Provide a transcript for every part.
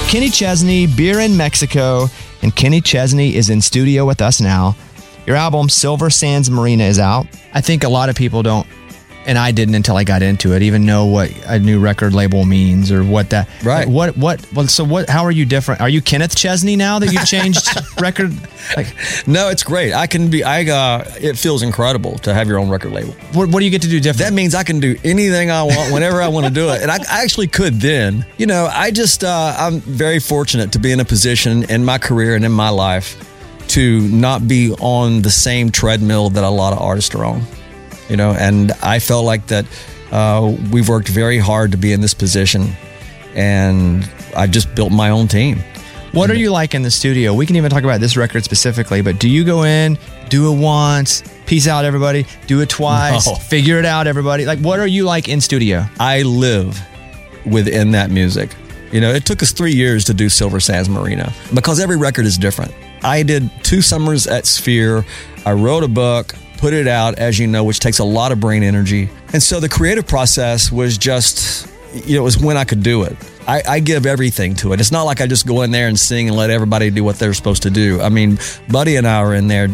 Kenny Chesney, Beer in Mexico, and Kenny Chesney is in studio with us now. Your album, Silver Sands Marina, is out. I think a lot of people don't, and I didn't until I got into it, even know what a new record label means or what that. Right. How are you different? Are you Kenneth Chesney now that you've changed record? No, it's great. It feels incredible to have your own record label. What do you get to do different? That means I can do anything I want whenever I want to do it. And I actually could then. I'm very fortunate to be in a position in my career and in my life to not be on the same treadmill that a lot of artists are on. And I felt like that we've worked very hard to be in this position, and I just built my own team. What are you like in the studio? We can even talk about this record specifically, but do you go in, do it once, peace out everybody, do it twice, figure it out everybody? What are you like in studio? I live within that music. It took us 3 years to do Silver Sands Marina because every record is different. I did 2 summers at Sphere. I wrote a book, put it out, as you know, which takes a lot of brain energy. And so the creative process was just, it was when I could do it. I give everything to it. It's not like I just go in there and sing and let everybody do what they're supposed to do. I mean, Buddy and I are in there.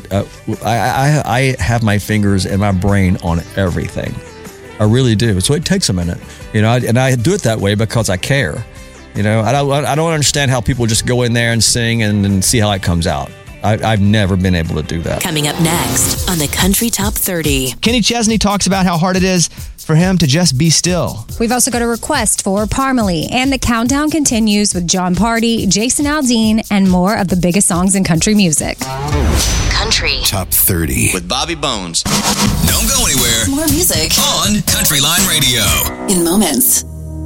I have my fingers and my brain on everything. I really do. So it takes a minute, and I do it that way because I care. I don't understand how people just go in there and sing and see how it comes out. I've never been able to do that. Coming up next on the Country Top 30. Kenny Chesney talks about how hard it is for him to just be still. We've also got a request for Parmalee, and the countdown continues with John Party, Jason Aldean, and more of the biggest songs in country music. Country Top 30 with Bobby Bones. Don't go anywhere. More music on Country Line Radio. In moments.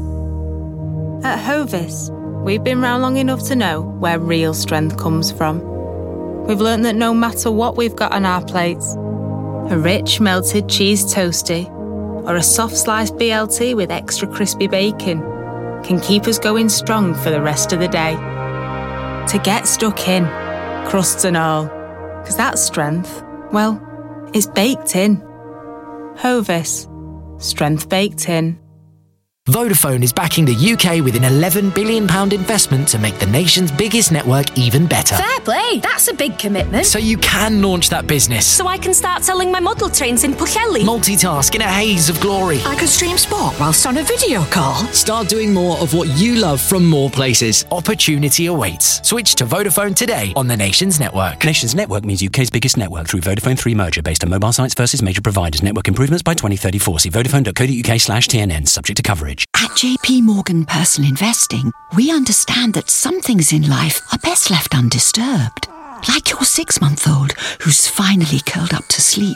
At Hovis, we've been round long enough to know where real strength comes from. We've learned that no matter what we've got on our plates, a rich melted cheese toastie or a soft sliced BLT with extra crispy bacon can keep us going strong for the rest of the day. To get stuck in, crusts and all, because that strength, well, it's baked in. Hovis, strength baked in. Vodafone is backing the UK with an £11 billion investment to make the nation's biggest network even better. Fair play, that's a big commitment. So you can launch that business. So I can start selling my model trains in Pwllheli. Multitask in a haze of glory. I could stream sport whilst on a video call. Start doing more of what you love from more places. Opportunity awaits. Switch to Vodafone today on the Nation's network. Nation's network means UK's biggest network through Vodafone 3 merger based on mobile sites versus major providers. Network improvements by 2034. See vodafone.co.uk/TNN. Subject to coverage. At JP Morgan Personal Investing, we understand that some things in life are best left undisturbed. Like your 6-month-old who's finally curled up to sleep.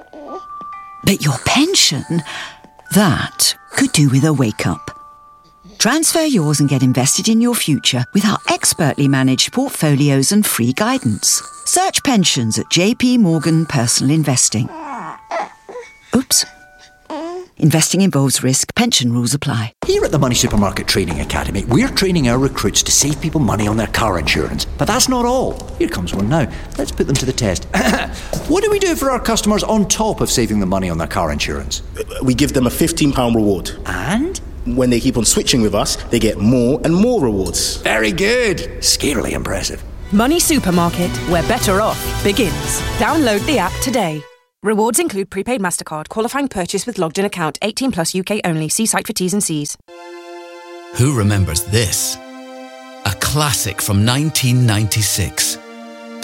But your pension, that could do with a wake-up. Transfer yours and get invested in your future with our expertly managed portfolios and free guidance. Search pensions at JP Morgan Personal Investing. Oops. Investing involves risk. Pension rules apply. Here at the Money Supermarket Training Academy, we're training our recruits to save people money on their car insurance. But that's not all. Here comes one now. Let's put them to the test. What do we do for our customers on top of saving them money on their car insurance? We give them a £15 reward. And? When they keep on switching with us, they get more and more rewards. Very good. Scarily impressive. Money Supermarket, where better off begins. Download the app today. Rewards include prepaid MasterCard, qualifying purchase with logged-in account, 18 plus UK only. See site for T's and C's. Who remembers this? A classic from 1996.